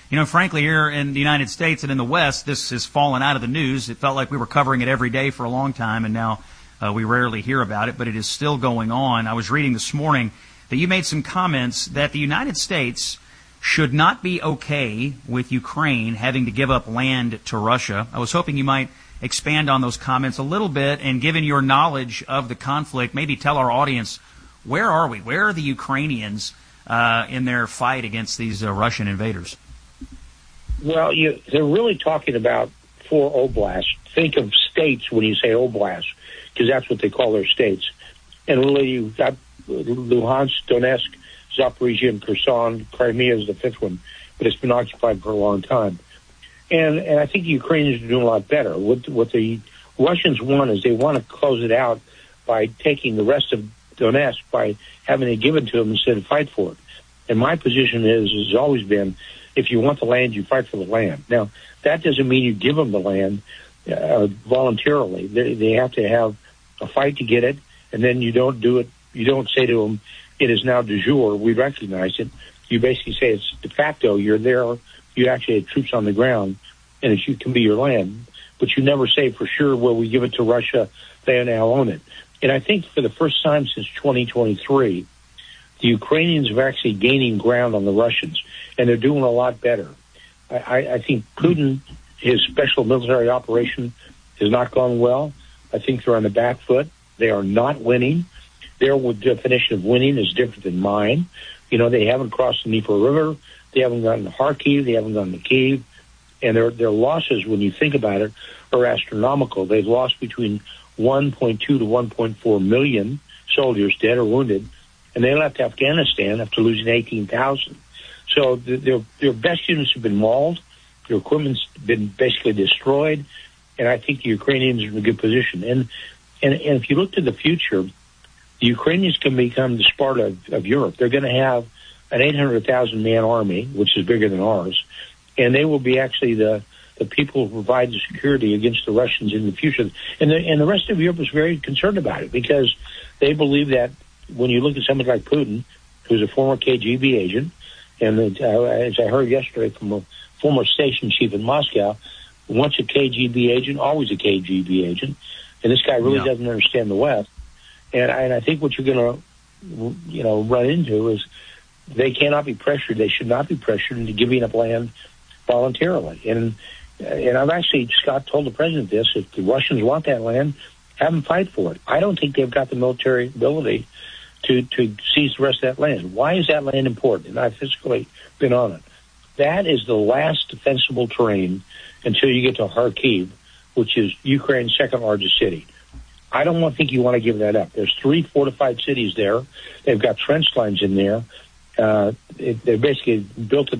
Frankly, here in the United States and in the West, this has fallen out of the news. It felt like we were covering it every day for a long time, and now we rarely hear about it, but it is still going on. I was reading this morning that you made some comments that the United States should not be okay with Ukraine having to give up land to Russia. I was hoping you might expand on those comments a little bit, and given your knowledge of the conflict, maybe tell our audience, where are we? Where are the Ukrainians in their fight against these Russian invaders? Well, they're really talking about 4 oblasts. Think of states when you say oblast, because that's what they call their states. And really, you've got Luhansk, Donetsk, Zaporizhia, and Kherson. Crimea is the 5th one, but it's been occupied for a long time. And I think the Ukrainians are doing a lot better. What the Russians want is they want to close it out by taking the rest of Donetsk, by having it given to them instead of fight for it. And my position has always been, if you want the land, you fight for the land. Now, that doesn't mean you give them the land voluntarily. They have to have a fight to get it, and then you don't do it. You don't say to them, it is now de jure, we recognize it. You basically say it's de facto, you're there, you actually have troops on the ground, and it can be your land. But you never say for sure, well, we give it to Russia, they now own it. And I think for the first time since 2023, the Ukrainians are actually gaining ground on the Russians, and they're doing a lot better. I think Putin, his special military operation has not gone well. I think they're on the back foot. They are not winning. Their definition of winning is different than mine. They haven't crossed the Dnieper River. They haven't gotten to Kharkiv. They haven't gotten to Kyiv. And their losses, when you think about it, are astronomical. They've lost between 1.2 to 1.4 million soldiers, dead or wounded, and they left Afghanistan after losing 18,000. So their best units have been mauled. Their equipment's been basically destroyed, and I think the Ukrainians are in a good position. And if you look to the future, the Ukrainians can become the Sparta of Europe. They're going to have an 800,000-man army, which is bigger than ours, and they will be actually the people who provide the security against the Russians in the future. And the rest of Europe is very concerned about it, because they believe that when you look at somebody like Putin, who's a former KGB agent, and as I heard yesterday from a former station chief in Moscow, once a KGB agent, always a KGB agent, and this guy really doesn't understand the West. And I think what you're going to, run into is they cannot be pressured. They should not be pressured into giving up land voluntarily. And I've actually, Scott told the president this, if the Russians want that land, have them fight for it. I don't think they've got the military ability to seize the rest of that land. Why is that land important? And I've physically been on it. That is the last defensible terrain until you get to Kharkiv, which is Ukraine's 2nd largest city. I don't think you want to give that up. There's 3 fortified cities there. They've got trench lines in there. They're basically built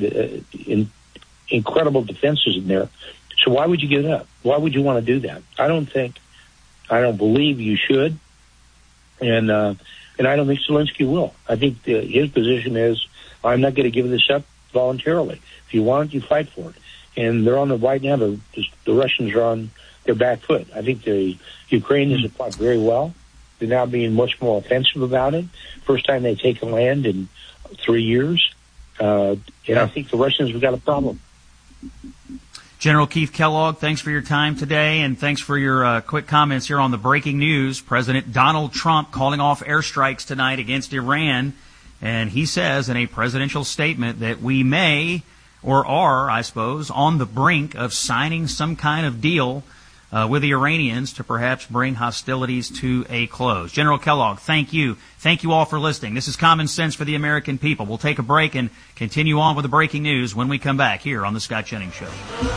incredible defenses in there. So why would you give it up? Why would you want to do that? I don't believe you should. And I don't think Zelensky will. I think his position is, I'm not going to give this up voluntarily. If you want it, you fight for it. And they're on the right now. The Russians are on their back foot. I think the Ukrainians have fought very well. They're now being much more offensive about it. First time they take a land in 3 years. And I think the Russians have got a problem. General Keith Kellogg, thanks for your time today, and thanks for your quick comments here on the breaking news. President Donald Trump calling off airstrikes tonight against Iran, and he says in a presidential statement that we may, or are, I suppose, on the brink of signing some kind of deal with the Iranians to perhaps bring hostilities to a close. General Kellogg, thank you. Thank you all for listening. This is Common Sense for the American People. We'll take a break and continue on with the breaking news when we come back here on The Scott Jennings Show.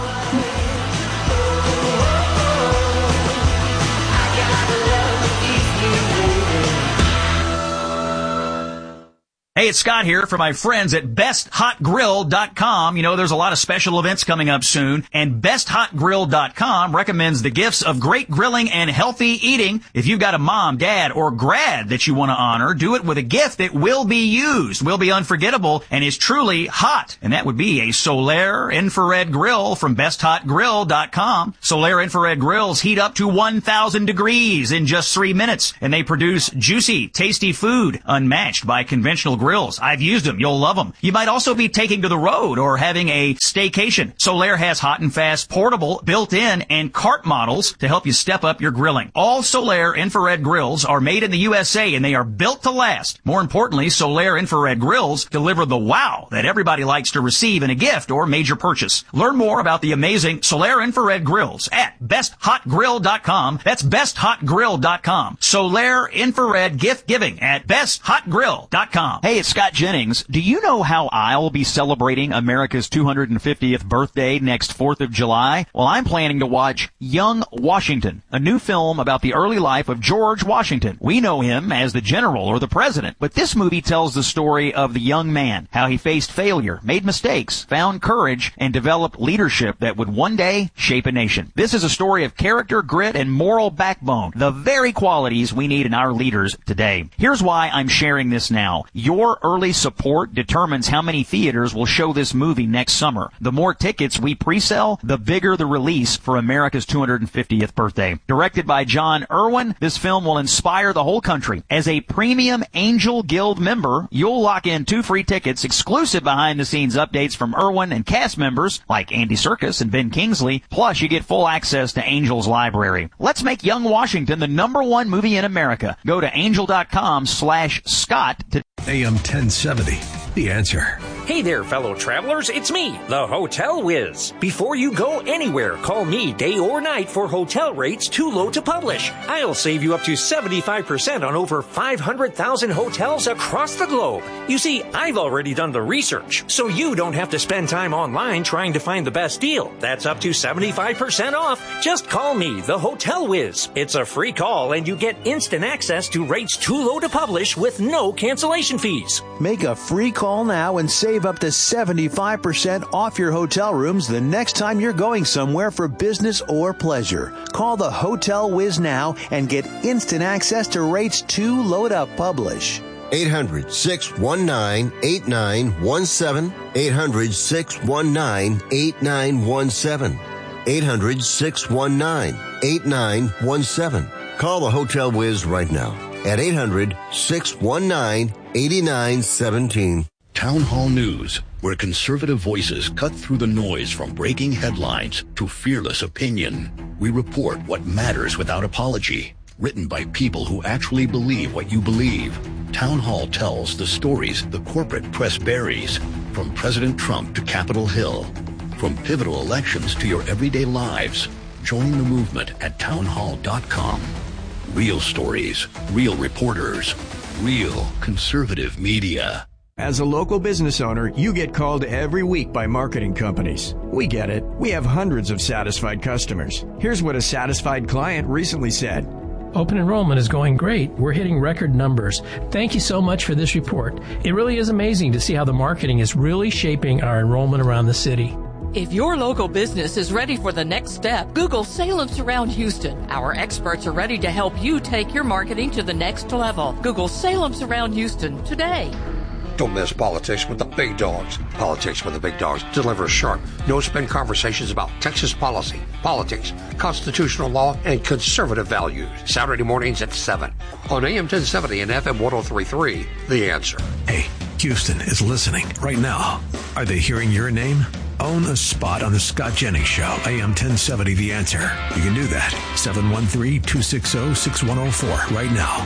Hey, it's Scott here for my friends at BestHotGrill.com. There's a lot of special events coming up soon, and BestHotGrill.com recommends the gifts of great grilling and healthy eating. If you've got a mom, dad, or grad that you want to honor, do it with a gift that will be used, will be unforgettable, and is truly hot. And that would be a Solaire infrared grill from BestHotGrill.com. Solaire infrared grills heat up to 1,000 degrees in just 3 minutes, and they produce juicy, tasty food unmatched by conventional grills grills. I've used them. You'll love them. You might also be taking to the road or having a staycation. Solaire has hot and fast, portable, built-in, and cart models to help you step up your grilling. All Solaire infrared grills are made in the USA, and they are built to last. More importantly, Solaire infrared grills deliver the wow that everybody likes to receive in a gift or major purchase. Learn more about the amazing Solaire infrared grills at besthotgrill.com. That's besthotgrill.com. Solaire infrared gift giving at besthotgrill.com. Hey, it's Scott Jennings. Do you know how I'll be celebrating America's 250th birthday next 4th of July? Well, I'm planning to watch Young Washington, a new film about the early life of George Washington. We know him as the general or the president, but this movie tells the story of the young man, how he faced failure, made mistakes, found courage, and developed leadership that would one day shape a nation. This is a story of character, grit, and moral backbone, the very qualities we need in our leaders today. Here's why I'm sharing this now. Your early support determines how many theaters will show this movie next summer. The more tickets we pre-sell, the bigger the release for America's 250th birthday. Directed by John Irwin, this film will inspire the whole country. As a premium Angel Guild member, you'll lock in 2 free tickets, exclusive behind-the-scenes updates from Irwin and cast members like Andy Serkis and Ben Kingsley, plus you get full access to Angel's library. Let's make Young Washington the #1 movie in America. Go to angel.com/Scott to AM 1070, The Answer. Hey there, fellow travelers. It's me, the Hotel Whiz. Before you go anywhere, call me day or night for hotel rates too low to publish. I'll save you up to 75% on over 500,000 hotels across the globe. You see, I've already done the research, so you don't have to spend time online trying to find the best deal. That's up to 75% off. Just call me, the Hotel Whiz. It's a free call, and you get instant access to rates too low to publish with no cancellation fees. Make a free call now and save up to 75% off your hotel rooms the next time you're going somewhere for business or pleasure. Call the Hotel Whiz now and get instant access to rates too low to publish. 800-619-8917. 800-619-8917. 800-619-8917. Call the Hotel Whiz right now at 800-619-8917. Town Hall News, where conservative voices cut through the noise from breaking headlines to fearless opinion. We report what matters without apology. Written by people who actually believe what you believe. Town Hall tells the stories the corporate press buries, from President Trump to Capitol Hill, from pivotal elections to your everyday lives. Join the movement at townhall.com. Real stories, real reporters, real conservative media. As a local business owner, you get called every week by marketing companies. We get it. We have hundreds of satisfied customers. Here's what a satisfied client recently said. Open enrollment is going great. We're hitting record numbers. Thank you so much for this report. It really is amazing to see how the marketing is really shaping our enrollment around the city. If your local business is ready for the next step, Google Salem Surround Houston. Our experts are ready to help you take your marketing to the next level. Google Salem Surround Houston today. Don't miss Politics with the Big Dogs. Politics with the Big Dogs delivers sharp, no-spin conversations about Texas policy, politics, constitutional law, and conservative values. Saturday mornings at 7 on AM 1070 and FM 103.3. The Answer. Hey, Houston is listening right now. Are they hearing your name? Own a spot on the Scott Jennings Show, AM 1070 The Answer. You can do that. 713-260-6104 right now.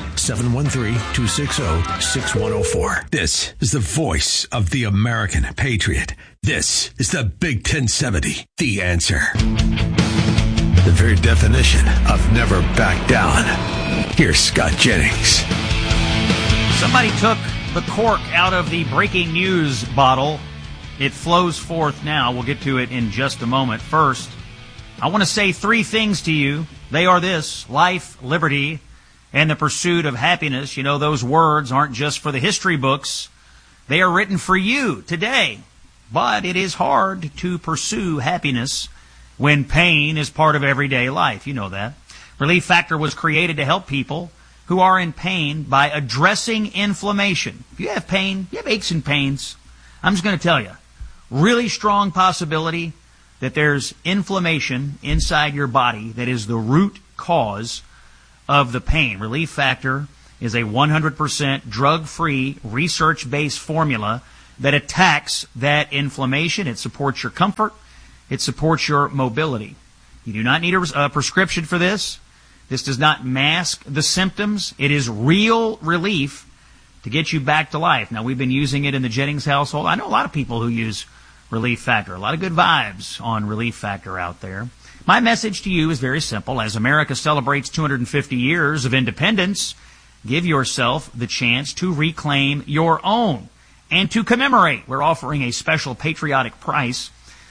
713-260-6104. This is the voice of the American patriot. This is the Big 1070 The Answer. The very definition of never back down. Here's Scott Jennings. Somebody took the cork out of the breaking news bottle. It flows forth now. We'll get to it in just a moment. First, I want to say 3 things to you. They are this: life, liberty, and the pursuit of happiness. You know, those words aren't just for the history books. They are written for you today. But it is hard to pursue happiness when pain is part of everyday life. You know that. Relief Factor was created to help people who are in pain by addressing inflammation. If you have pain, you have aches and pains, I'm just going to tell you, really strong possibility that there's inflammation inside your body that is the root cause of the pain. Relief Factor is a 100% drug-free, research-based formula that attacks that inflammation. It supports your comfort. It supports your mobility. You do not need a prescription for this. This does not mask the symptoms. It is real relief to get you back to life. Now, we've been using it in the Jennings household. I know a lot of people who use Relief Factor. A lot of good vibes on Relief Factor out there. My message to you is very simple. As America celebrates 250 years of independence, give yourself the chance to reclaim your own. And to commemorate, we're offering a special patriotic price,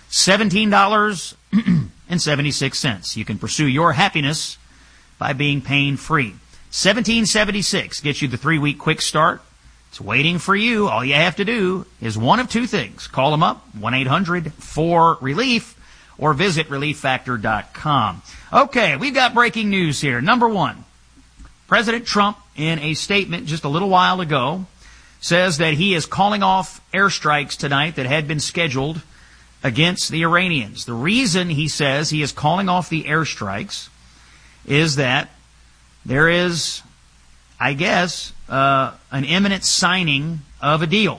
$17.76. You can pursue your happiness by being pain-free. $17.76 gets you the 3-week quick start. It's waiting for you. All you have to do is one of two things. Call them up, 1-800-4RELIEF, or visit ReliefFactor.com. Okay, we've got breaking news here. Number one, President Trump, in a statement just a little while ago, says that he is calling off airstrikes tonight that had been scheduled against the Iranians. The reason he says he is calling off the airstrikes is that there is, I guess, an imminent signing of a deal.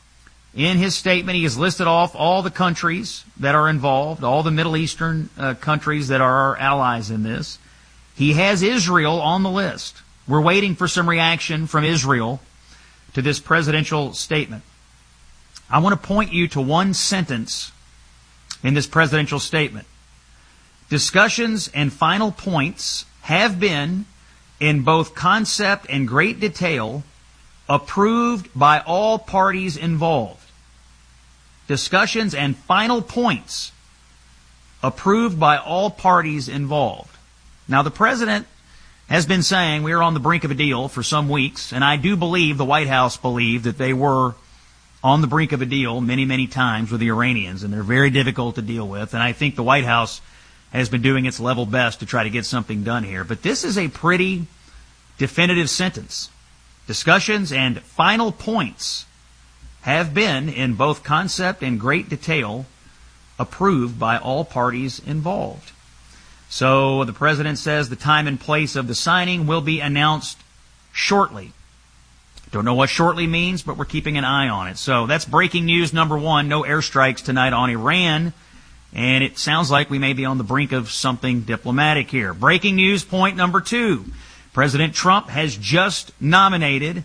In his statement, he has listed off all the countries that are involved, all the Middle Eastern countries that are our allies in this. He has Israel on the list. We're waiting for some reaction from Israel to this presidential statement. I want to point you to one sentence in this presidential statement. Discussions and final points have been, in both concept and great detail, approved by all parties involved. Discussions and final points approved by all parties involved. Now, the president has been saying we are on the brink of a deal for some weeks, and I do believe the White House believed that they were on the brink of a deal many, many times with the Iranians, and they're very difficult to deal with, and I think the White House has been doing its level best to try to get something done here. But this is a pretty definitive sentence. Discussions and final points have been, in both concept and great detail, approved by all parties involved. So the president says the time and place of the signing will be announced shortly. Don't know what shortly means, but we're keeping an eye on it. So that's breaking news number one. No airstrikes tonight on Iran. And it sounds like we may be on the brink of something diplomatic here. Breaking news point number two. President Trump has just nominated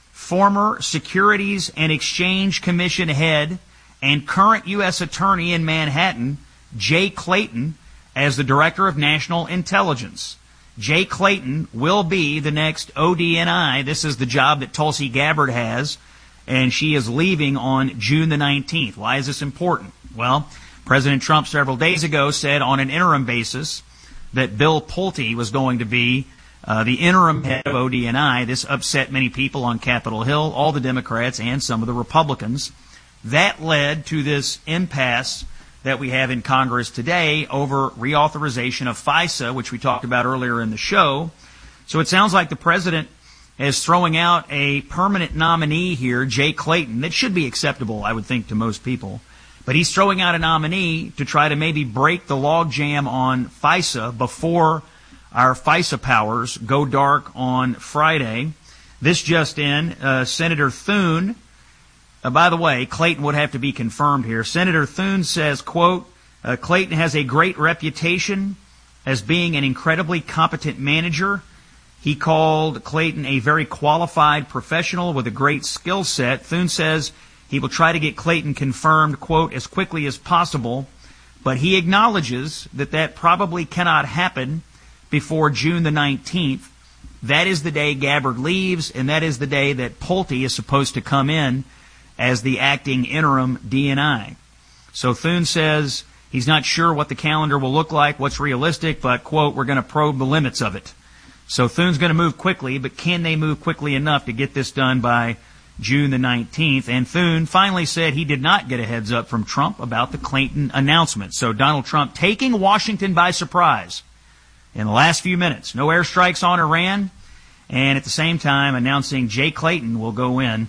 former Securities and Exchange Commission head and current U.S. Attorney in Manhattan, Jay Clayton, as the Director of National Intelligence. Jay Clayton will be the next ODNI. This is the job that Tulsi Gabbard has, and she is leaving on June the 19th. Why is this important? Well, President Trump several days ago said on an interim basis that Bill Pulte was going to be the interim head of ODNI. This upset many people on Capitol Hill, all the Democrats and some of the Republicans. That led to this impasse that we have in Congress today over reauthorization of FISA, which we talked about earlier in the show. So it sounds like the president is throwing out a permanent nominee here, Jay Clayton. That should be acceptable, I would think, to most people. But he's throwing out a nominee to try to maybe break the logjam on FISA before our FISA powers go dark on Friday. This just in, Senator Thune, by the way, Clayton would have to be confirmed here. Senator Thune says, quote, Clayton has a great reputation as being an incredibly competent manager. He called Clayton a very qualified professional with a great skill set. Thune says he will try to get Clayton confirmed, quote, as quickly as possible, but he acknowledges that that probably cannot happen before June the 19th. That is the day Gabbard leaves, and that is the day that Pulte is supposed to come in as the acting interim DNI. So Thune says he's not sure what the calendar will look like, what's realistic, but, quote, we're going to probe the limits of it. So Thune's going to move quickly, but can they move quickly enough to get this done by June the 19th? And Thune finally said he did not get a heads up from Trump about the Clayton announcement. So Donald Trump taking Washington by surprise in the last few minutes. No airstrikes on Iran, and at the same time announcing Jay Clayton will go in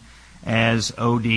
as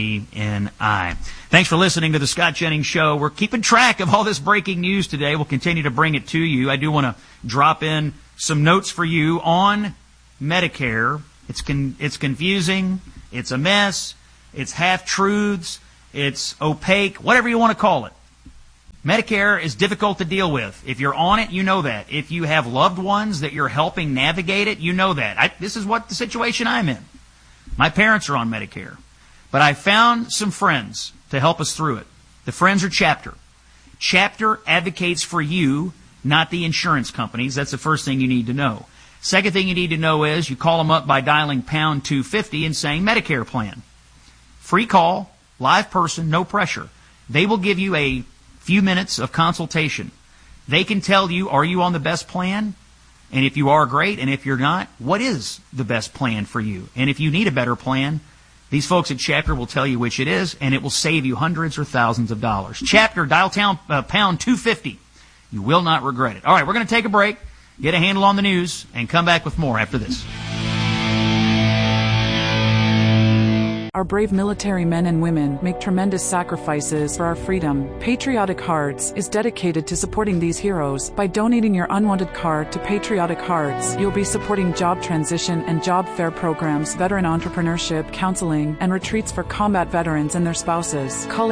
ODNI. Thanks for listening to the Scott Jennings Show. We're keeping track of all this breaking news today. We'll continue to bring it to you. I do want to drop in some notes for you on Medicare. It's confusing. It's a mess. It's half-truths. It's opaque, whatever you want to call it. Medicare is difficult to deal with. If you're on it, you know that. If you have loved ones that you're helping navigate it, you know that. This is what the situation I'm in. My parents are on Medicare. But I found some friends to help us through it. The friends are Chapter. Chapter advocates for you, not the insurance companies. That's the first thing you need to know. Second thing you need to know is you call them up by dialing pound 250 and saying Medicare plan. Free call, live person, no pressure. They will give you a few minutes of consultation. They can tell you, are you on the best plan? And if you are, great. And if you're not, what is the best plan for you? And if you need a better plan, these folks at Chapter will tell you which it is, and it will save you hundreds or thousands of dollars. Chapter, dial pound 250. You will not regret it. All right, we're going to take a break, get a handle on the news, and come back with more after this. Our brave military men and women make tremendous sacrifices for our freedom. Patriotic Hearts is dedicated to supporting these heroes. By donating your unwanted card to Patriotic Hearts, you'll be supporting job transition and job fair programs, veteran entrepreneurship, counseling, and retreats for combat veterans and their spouses. Call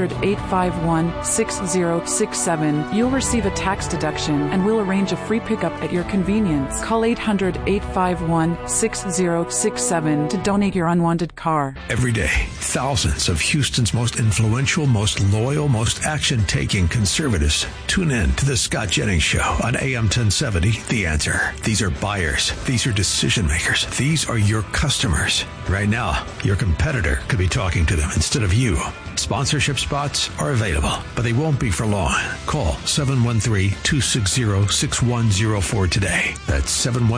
800-851-6067. You'll receive a tax deduction, and we'll arrange a free pickup at your convenience. Call 800-851-6067 to donate your unwanted car. Every day, thousands of Houston's most influential, most loyal, most action-taking conservatives tune in to the Scott Jennings Show on AM 1070, The Answer. These are buyers. These are decision makers. These are your customers. Right now, your competitor could be talking to them instead of you. Sponsorship spots are available, but they won't be for long. Call 713-260-6104 today. That's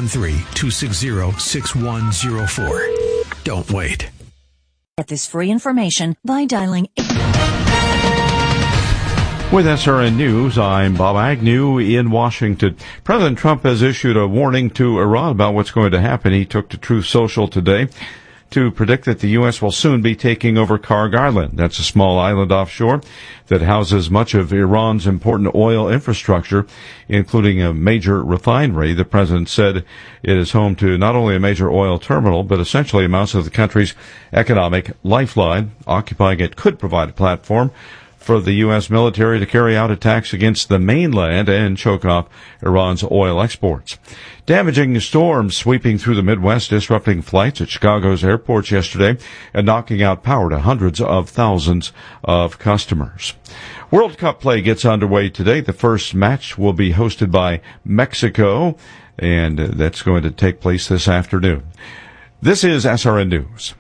713-260-6104. Don't wait. Get this free information by dialing. With SRN News, I'm Bob Agnew in Washington. President Trump has issued a warning to Iran about what's going to happen. He took to Truth Social today to predict that the U.S. will soon be taking over Kharg Island. That's a small island offshore that houses much of Iran's important oil infrastructure, including a major refinery. The president said it is home to not only a major oil terminal, but essentially amounts of the country's economic lifeline. Occupying it could provide a platform for the U.S. military to carry out attacks against the mainland and choke off Iran's oil exports. Damaging storms sweeping through the Midwest, disrupting flights at Chicago's airports yesterday and knocking out power to hundreds of thousands of customers. World Cup play gets underway today. The first match will be hosted by Mexico, and that's going to take place this afternoon. This is SRN News.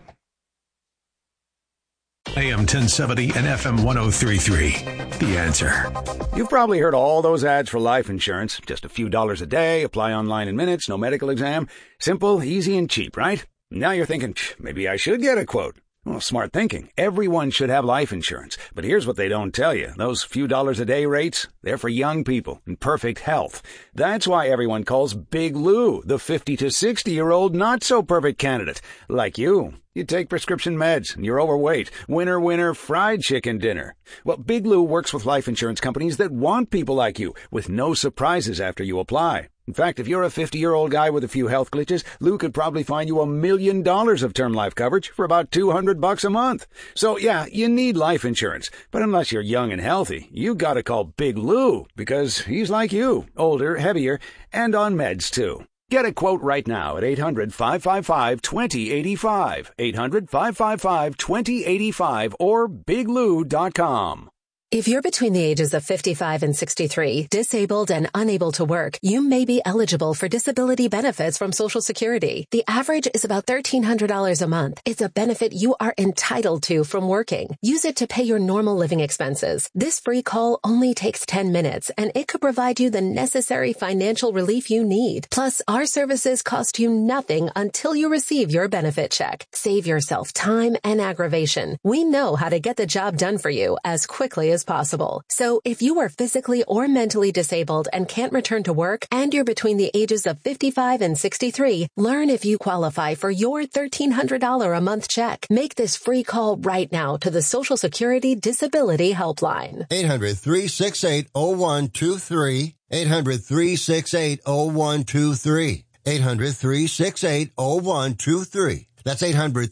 AM 1070 and FM 103.3. The Answer. You've probably heard all those ads for life insurance. Just a few dollars a day, apply online in minutes, no medical exam. Simple, easy, and cheap, right? Now you're thinking, maybe I should get a quote. Well, smart thinking. Everyone should have life insurance. But here's what they don't tell you. Those few dollars a day rates, they're for young people in perfect health. That's why everyone calls Big Lou the 50 to 60-year-old not-so-perfect candidate. Like you. You take prescription meds, and you're overweight. Winner, winner, fried chicken dinner. Well, Big Lou works with life insurance companies that want people like you, with no surprises after you apply. In fact, if you're a 50-year-old guy with a few health glitches, Lou could probably find you $1 million of term life coverage for about $200 a month. So, yeah, you need life insurance. But unless you're young and healthy, you gotta call Big Lou, because he's like you, older, heavier, and on meds, too. Get a quote right now at 800-555-2085, 800-555-2085, or biglou.com. If you're between the ages of 55 and 63, disabled and unable to work, you may be eligible for disability benefits from Social Security. The average is about $1,300 a month. It's a benefit you are entitled to from working. Use it to pay your normal living expenses. This free call only takes 10 minutes, and it could provide you the necessary financial relief you need. Plus, our services cost you nothing until you receive your benefit check. Save yourself time and aggravation. We know how to get the job done for you as quickly as possible. So if you are physically or mentally disabled and can't return to work, and you're between the ages of 55 and 63, learn if you qualify for your $1,300 a month check. Make this free call right now to the Social Security Disability Helpline. 800-368-0123. 800-368-0123. 800-368-0123. That's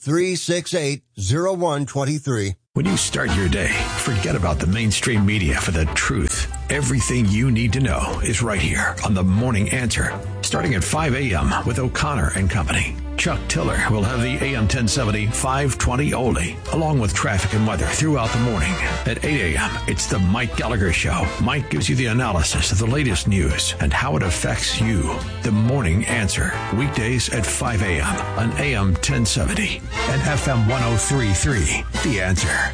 800-368-0123. When you start your day, forget about the mainstream media for the truth. Everything you need to know is right here on The Morning Answer, starting at 5 a.m. with O'Connor and Company. Chuck Tiller will have the AM 1070 520 oldie, along with traffic and weather throughout the morning. At 8 a.m., it's the Mike Gallagher Show. Mike gives you the analysis of the latest news and how it affects you. The Morning Answer, weekdays at 5 a.m. on AM 1070 and FM 103.3. The Answer.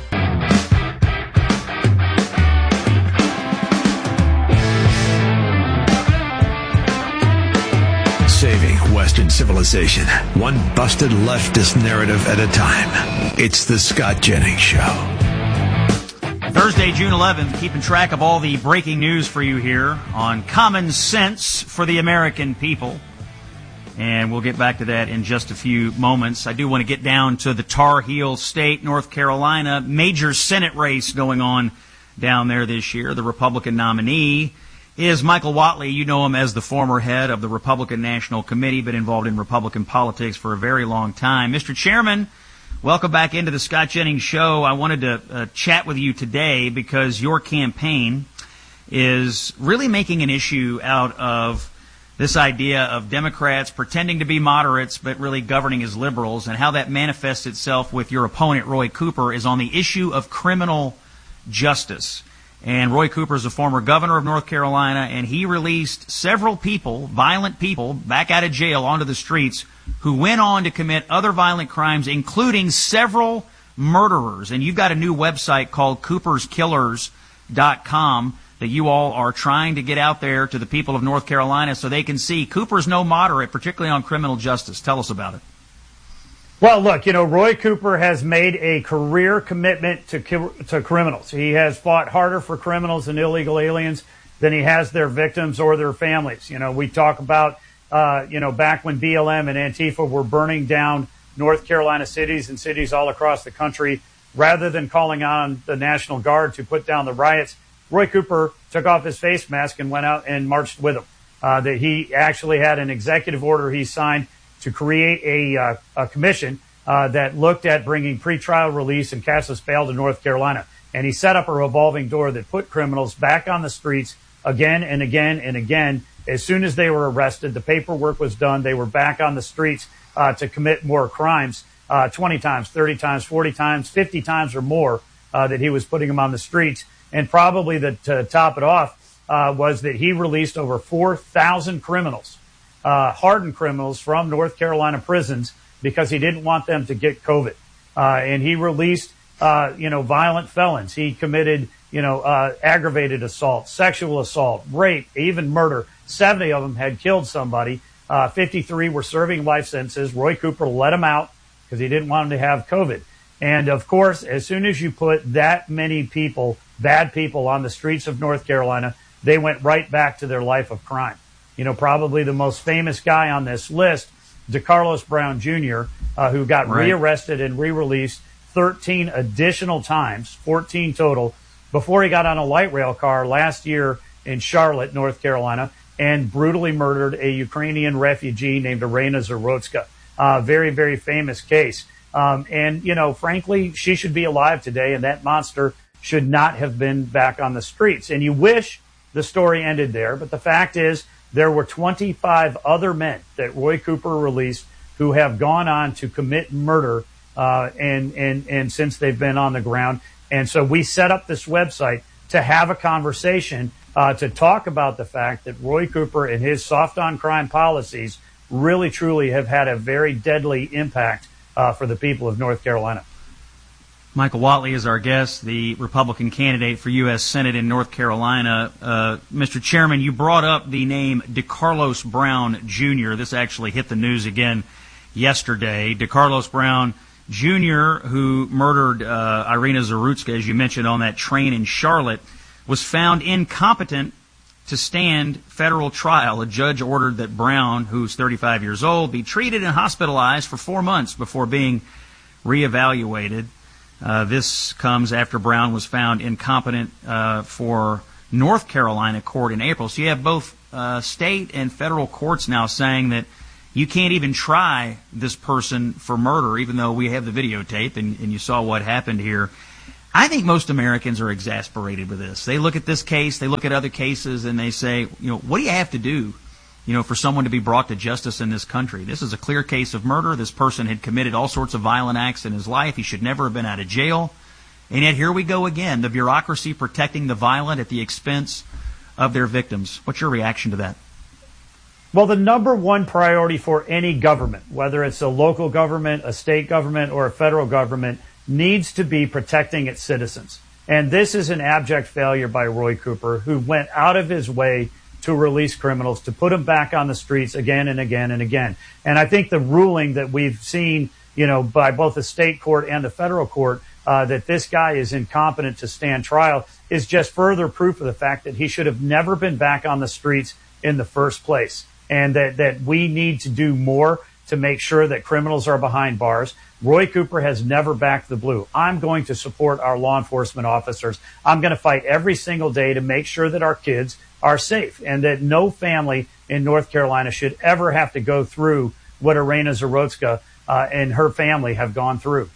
Saving Western civilization, one busted leftist narrative at a time. It's the Scott Jennings Show. Thursday, June 11th, keeping track of all the breaking news for you here on Common Sense for the American People. And we'll get back to that in just a few moments. I do want to get down to the Tar Heel State, North Carolina, major Senate race going on down there this year. The Republican nominee is Michael Whatley. You know him as the former head of the Republican National Committee, been involved in Republican politics for a very long time. Mr. Chairman, welcome back into the Scott Jennings Show. I wanted to chat with you today because your campaign is really making an issue out of this idea of Democrats pretending to be moderates but really governing as liberals, and how that manifests itself with your opponent, Roy Cooper, is on the issue of criminal justice. And Roy Cooper is a former governor of North Carolina, and he released several people, violent people, back out of jail onto the streets who went on to commit other violent crimes, including several murderers. And you've got a new website called CoopersKillers.com that you all are trying to get out there to the people of North Carolina so they can see Cooper's no moderate, particularly on criminal justice. Tell us about it. Well, look, Roy Cooper has made a career commitment to criminals. He has fought harder for criminals and illegal aliens than he has their victims or their families. We talk about, back when BLM and Antifa were burning down North Carolina cities and cities all across the country, rather than calling on the National Guard to put down the riots, Roy Cooper took off his face mask and went out and marched with them. That he actually had an executive order he signed to create a commission that looked at bringing pretrial release and cashless bail to North Carolina. And he set up a revolving door that put criminals back on the streets again and again and again. As soon as they were arrested, the paperwork was done, they were back on the streets to commit more crimes, 20 times, 30 times, 40 times, 50 times or more that he was putting them on the streets. And probably to top it off was that he released over 4,000 criminals, hardened criminals from North Carolina prisons because he didn't want them to get COVID. And he released, violent felons. He committed, aggravated assault, sexual assault, rape, even murder. 70 of them had killed somebody. 53 were serving life sentences. Roy Cooper let them out because he didn't want them to have COVID. And of course, as soon as you put that many people, bad people, on the streets of North Carolina, they went right back to their life of crime. Probably the most famous guy on this list, DeCarlos Brown Jr., who got rearrested and re-released 13 additional times, 14 total, before he got on a light rail car last year in Charlotte, North Carolina, and brutally murdered a Ukrainian refugee named Irina Zarotska. Very, very famous case. Frankly, she should be alive today, and that monster should not have been back on the streets. And you wish the story ended there, but the fact is there were 25 other men that Roy Cooper released who have gone on to commit murder, and since they've been on the ground. And so we set up this website to have a conversation, to talk about the fact that Roy Cooper and his soft on crime policies really, truly have had a very deadly impact for the people of North Carolina. Michael Whatley is our guest, the Republican candidate for U.S. Senate in North Carolina. Mr. Chairman, you brought up the name DeCarlos Brown Jr. This actually hit the news again yesterday. DeCarlos Brown Jr., who murdered Irina Zarotska, as you mentioned, on that train in Charlotte, was found incompetent to stand federal trial. A judge ordered that Brown, who's 35 years old, be treated and hospitalized for 4 months before being reevaluated. This comes after Brown was found incompetent for North Carolina court in April. So you have both state and federal courts now saying that You can't even try this person for murder, even though we have the videotape and you saw what happened here. I think most Americans are exasperated with this. They look at this case, they look at other cases, and they say, what do you have to do, for someone to be brought to justice in this country? This is a clear case of murder. This person had committed all sorts of violent acts in his life. He should never have been out of jail. And yet here we go again, the bureaucracy protecting the violent at the expense of their victims. What's your reaction to that? Well, the number one priority for any government, whether it's a local government, a state government, or a federal government, needs to be protecting its citizens. And this is an abject failure by Roy Cooper, who went out of his way to release criminals, to put them back on the streets again and again and again. And I think the ruling that we've seen, by both the state court and the federal court, that this guy is incompetent to stand trial is just further proof of the fact that he should have never been back on the streets in the first place. And that we need to do more to make sure that criminals are behind bars. Roy Cooper has never backed the blue. I'm going to support our law enforcement officers. I'm going to fight every single day to make sure that our kids are safe and that no family in North Carolina should ever have to go through what Irena Zarotska and her family have gone through.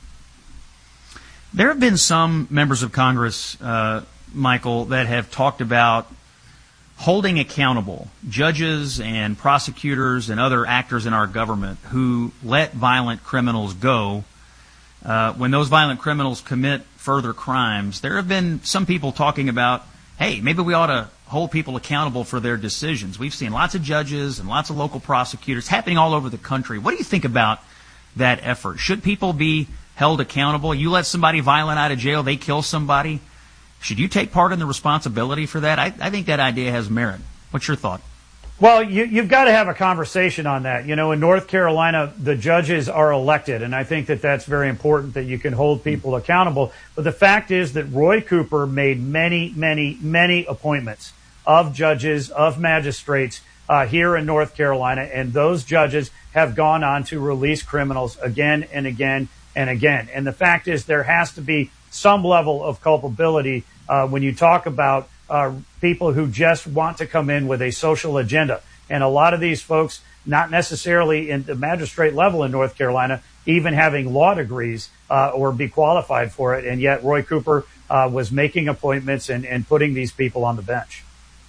There have been some members of Congress, Michael, that have talked about holding accountable judges and prosecutors and other actors in our government who let violent criminals go. When those violent criminals commit further crimes, there have been some people talking about, hey, maybe we ought to hold people accountable for their decisions. We've seen lots of judges and lots of local prosecutors happening all over the country. What do you think about that effort? Should people be held accountable? You let somebody violent out of jail, they kill somebody. Should you take part in the responsibility for that? I think that idea has merit. What's your thought? Well, you've got to have a conversation on that. In North Carolina, the judges are elected, and I think that that's very important that you can hold people accountable. But the fact is that Roy Cooper made many, many, many appointments of judges, of magistrates here in North Carolina, and those judges have gone on to release criminals again and again and again. And the fact is there has to be some level of culpability when you talk about people who just want to come in with a social agenda. And a lot of these folks, not necessarily in the magistrate level in North Carolina, even having law degrees or be qualified for it. And yet Roy Cooper was making appointments and putting these people on the bench.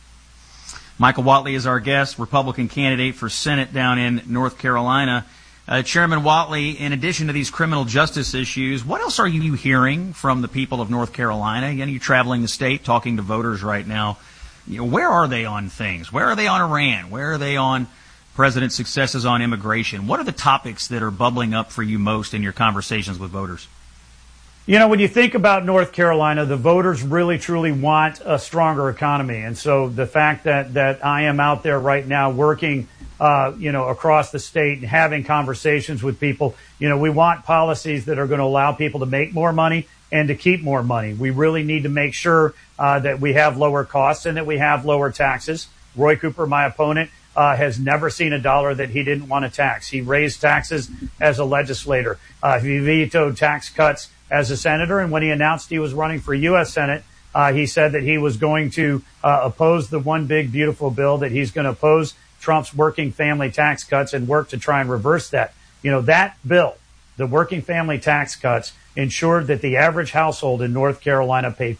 Michael Whatley is our guest, Republican candidate for Senate down in North Carolina. Chairman Whatley, in addition to these criminal justice issues, what else are you hearing from the people of North Carolina? You're traveling the state, talking to voters right now. Where are they on things? Where are they on Iran? Where are they on President's successes on immigration? What are the topics that are bubbling up for you most in your conversations with voters? When you think about North Carolina, the voters really, truly want a stronger economy. And so the fact that I am out there right now working across the state and having conversations with people. We want policies that are going to allow people to make more money and to keep more money. We really need to make sure that we have lower costs and that we have lower taxes. Roy Cooper, my opponent, has never seen a dollar that he didn't want to tax. He raised taxes as a legislator. He vetoed tax cuts as a senator. And when he announced he was running for U.S. Senate, he said that he was going to oppose the One Big Beautiful Bill, that he's going to oppose Trump's working family tax cuts and work to try and reverse that. That bill, the working family tax cuts, ensured that the average household in North Carolina paid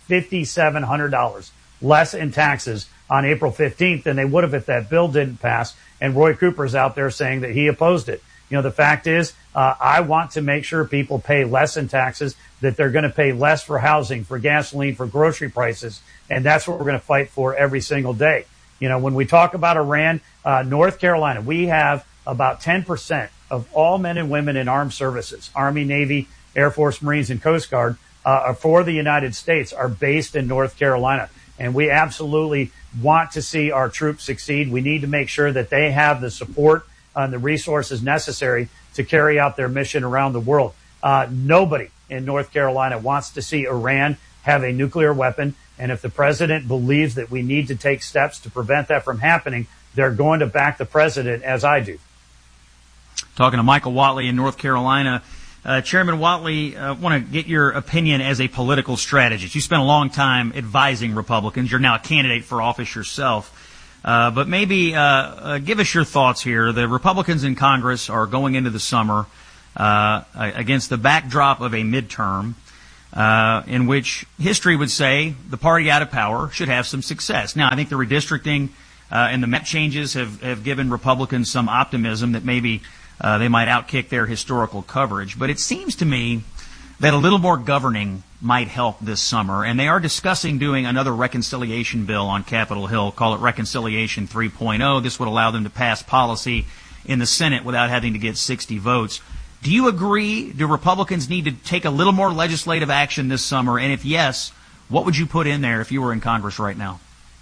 $5,700 less in taxes on April 15th than they would have if that bill didn't pass. And Roy Cooper's out there saying that he opposed it. The fact is, I want to make sure people pay less in taxes, that they're going to pay less for housing, for gasoline, for grocery prices. And that's what we're going to fight for every single day. When we talk about Iran, North Carolina, we have about 10% of all men and women in armed services, Army, Navy, Air Force, Marines, and Coast Guard, for the United States are based in North Carolina. And we absolutely want to see our troops succeed. We need to make sure that they have the support and the resources necessary to carry out their mission around the world. Nobody in North Carolina wants to see Iran have a nuclear weapon. And if the president believes that we need to take steps to prevent that from happening, they're going to back the president, as I do. Talking to Michael Whatley in North Carolina. Chairman Whatley, I want to get your opinion as a political strategist. You spent a long time advising Republicans. You're now a candidate for office yourself. But maybe give us your thoughts here. The Republicans in Congress are going into the summer against the backdrop of a midterm in which history would say the party out of power should have some success. Now, I think the redistricting and the map changes have given Republicans some optimism that maybe they might outkick their historical coverage. But it seems to me that a little more governing might help this summer. And they are discussing doing another reconciliation bill on Capitol Hill, call it Reconciliation 3.0. This would allow them to pass policy in the Senate without having to get 60 votes. Do you agree? Do Republicans need to take a little more legislative action this summer? And if yes, what would you put in there if you were in Congress right now?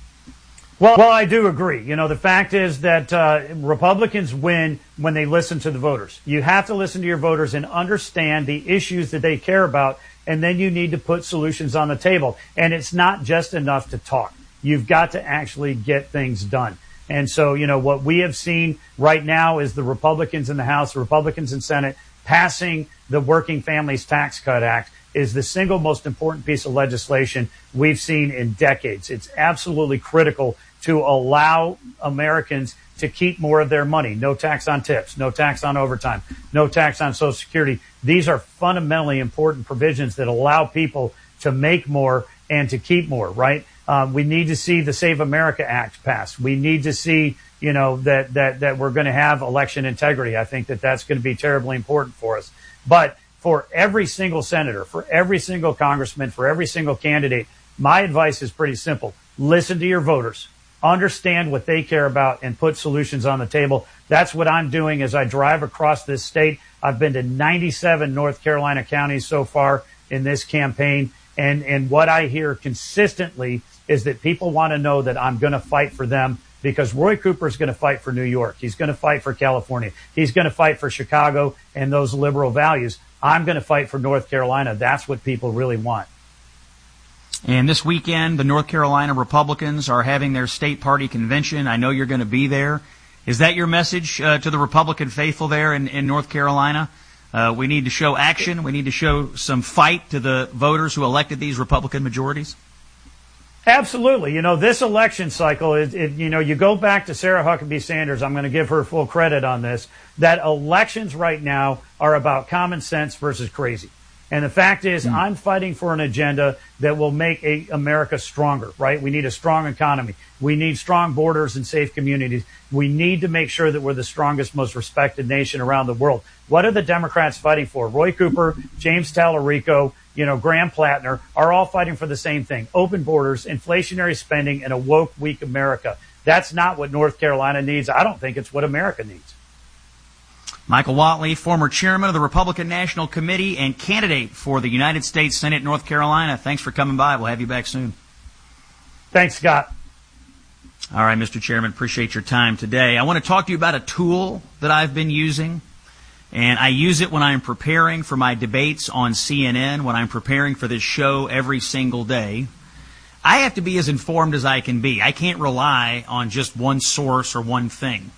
Well, I do agree. You know, the fact is that Republicans win when they listen to the voters. You have to listen to your voters and understand the issues that they care about, and then you need to put solutions on the table. And it's not just enough to talk. You've got to actually get things done. And so, you know, what we have seen right now is the Republicans in the House, the Republicans in Senate passing the Working Families Tax Cut Act is the single most important piece of legislation we've seen in decades. It's absolutely critical to allow Americans to keep more of their money. No tax on tips, no tax on overtime, no tax on Social Security. These are fundamentally important provisions that allow people to make more and to keep more, right? We need to see the Save America Act passed. We need to see, you know, that we're going to have election integrity. I think that that's going to be terribly important for us. But for every single senator, for every single congressman, for every single candidate, my advice is pretty simple. Listen to your voters. Understand what they care about and put solutions on the table. That's what I'm doing as I drive across this state. I've been to 97 North Carolina counties so far in this campaign. And what I hear consistently is that people want to know that I'm going to fight for them, because Roy Cooper is going to fight for New York. He's going to fight for California. He's going to fight for Chicago and those liberal values. I'm going to fight for North Carolina. That's what people really want. And this weekend, the North Carolina Republicans are having their state party convention. I know you're going to be there. Is that your message to the Republican faithful there in North Carolina? We need to show action. We need to show some fight to the voters who elected these Republican majorities. Absolutely. You know, this election cycle, you go back to Sarah Huckabee Sanders. I'm going to give her full credit on this, that elections right now are about common sense versus crazy. And the fact is, I'm fighting for an agenda that will make America stronger, right? We need a strong economy. We need strong borders and safe communities. We need to make sure that we're the strongest, most respected nation around the world. What are the Democrats fighting for? Roy Cooper, James Tallarico, Graham Plattner are all fighting for the same thing: open borders, inflationary spending, and a woke, weak America. That's not what North Carolina needs. I don't think it's what America needs. Michael Whatley, former chairman of the Republican National Committee and candidate for the United States Senate, North Carolina. Thanks for coming by. We'll have you back soon. Thanks, Scott. All right, Mr. Chairman, appreciate your time today. I want to talk to you about a tool that I've been using, and I use it when I'm preparing for my debates on CNN, when I'm preparing for this show every single day. I have to be as informed as I can be. I can't rely on just one source or one thing.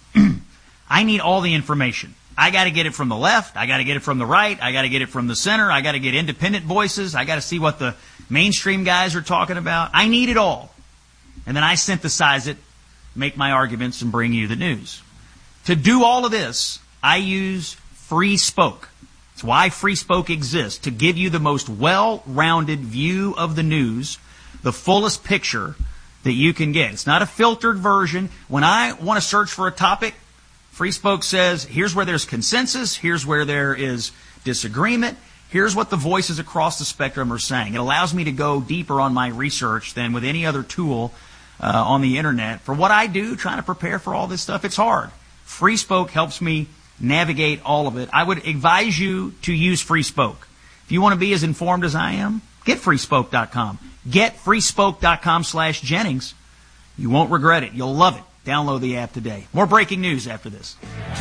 I need all the information. I got to get it from the left. I got to get it from the right. I got to get it from the center. I got to get independent voices. I got to see what the mainstream guys are talking about. I need it all. And then I synthesize it, make my arguments, and bring you the news. To do all of this, I use Free Spoke. It's why Free Spoke exists, to give you the most well-rounded view of the news, the fullest picture that you can get. It's not a filtered version. When I want to search for a topic, Free Spoke says, here's where there's consensus, here's where there is disagreement, here's what the voices across the spectrum are saying. It allows me to go deeper on my research than with any other tool on the internet. For what I do, trying to prepare for all this stuff, it's hard. Free Spoke helps me navigate all of it. I would advise you to use Free Spoke. If you want to be as informed as I am, get freespoke.com. Get freespoke.com/Jennings. You won't regret it. You'll love it. Download the app today. More breaking news after this.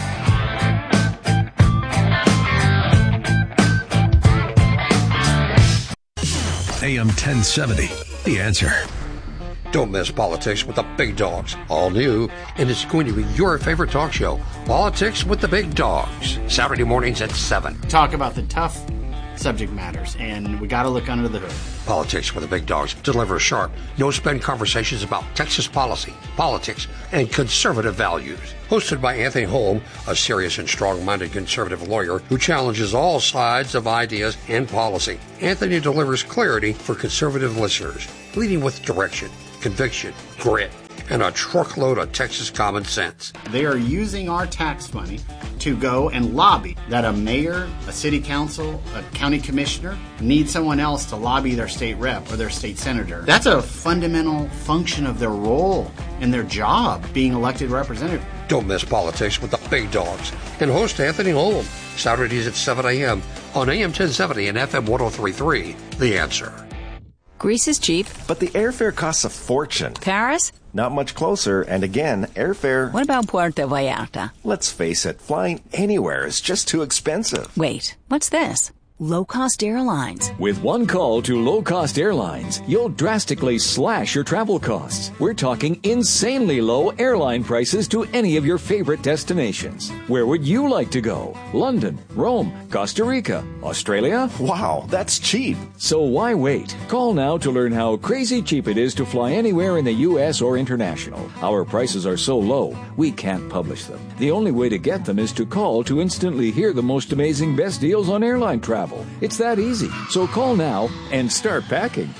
AM 1070, The Answer. Don't miss Politics with the Big Dogs. All new, and it's going to be your favorite talk show, Politics with the Big Dogs. Saturday mornings at 7. Talk about the tough subject matters, and we got to look under the hood. Politics with the Big Dogs deliver sharp, no-spin conversations about Texas policy, politics, and conservative values. Hosted by Anthony Holm, a serious and strong-minded conservative lawyer who challenges all sides of ideas and policy. Anthony delivers clarity for conservative listeners, leading with direction, conviction, grit, and a truckload of Texas common sense. They are using our tax money to go and lobby that a mayor, a city council, a county commissioner need someone else to lobby their state rep or their state senator. That's a fundamental function of their role and their job, being elected representative. Don't miss Politics with the Big Dogs and host Anthony Holm, Saturdays at 7 a.m. on AM 1070 and FM 103.3, The Answer. Greece is cheap. But the airfare costs a fortune. Paris? Not much closer, and again, airfare... What about Puerto Vallarta? Let's face it, flying anywhere is just too expensive. Wait, what's this? Low-cost airlines. With one call to low-cost airlines, you'll drastically slash your travel costs. We're talking insanely low airline prices to any of your favorite destinations. Where would you like to go? London, Rome, Costa Rica, Australia? Wow, that's cheap. So why wait? Call now to learn how crazy cheap it is to fly anywhere in the U.S. or international. Our prices are so low, we can't publish them. The only way to get them is to call to instantly hear the most amazing best deals on airline travel. It's that easy. So call now and start packing.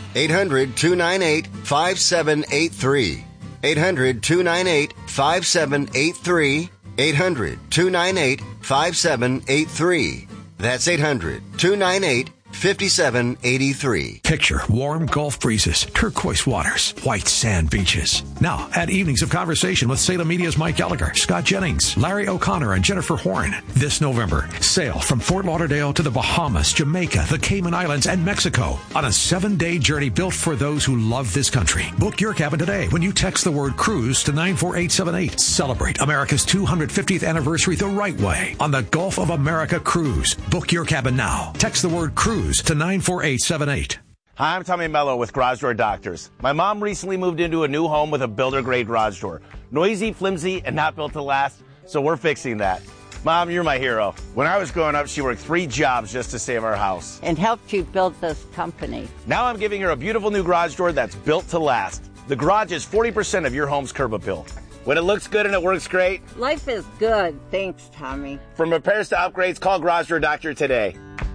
800-298-5783. 800-298-5783. 800-298-5783. That's 800-298-5783. Picture warm Gulf breezes, turquoise waters, white sand beaches. Now, add evenings of conversation with Salem Media's Mike Gallagher, Scott Jennings, Larry O'Connor, and Jennifer Horn. This November, sail from Fort Lauderdale to the Bahamas, Jamaica, the Cayman Islands, and Mexico on a 7-day journey built for those who love this country. Book your cabin today when you text the word cruise to 94878. Celebrate America's 250th anniversary the right way on the Gulf of America Cruise. Book your cabin now. Text the word cruise to 94878. Hi, I'm Tommy Mello with Garage Door Doctors. My mom recently moved into a new home with a builder-grade garage door. Noisy, flimsy, and not built to last, so we're fixing that. Mom, you're my hero. When I was growing up, she worked 3 jobs just to save our house. And helped you build this company. Now I'm giving her a beautiful new garage door that's built to last. The garage is 40% of your home's curb appeal. When it looks good and it works great. Life is good. Thanks, Tommy. From repairs to upgrades, call Garage Door Doctor today.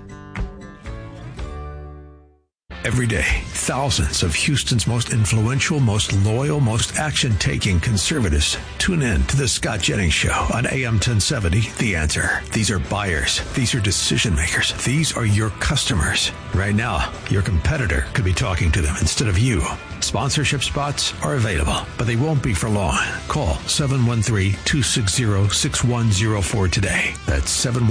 Every day, thousands of Houston's most influential, most loyal, most action-taking conservatives tune in to the Scott Jennings Show on AM 1070, The Answer. These are buyers. These are decision-makers. These are your customers. Right now, your competitor could be talking to them instead of you. Sponsorship spots are available, but they won't be for long. Call 713-260-6104 today. That's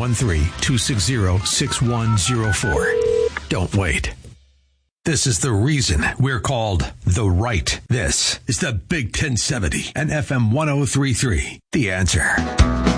713-260-6104. Don't wait. This is the reason we're called The Right. This is the Big 1070 and FM 103.3. The Answer.